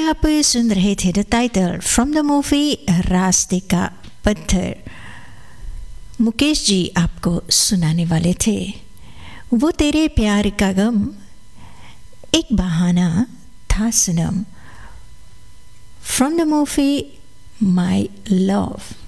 आप सुन रहे थे the title from the movie रास्ते का पत्थर। मुकेश जी आपको सुनाने वाले थे वो तेरे प्यार का गम एक बहाना था सनम, from the movie my love.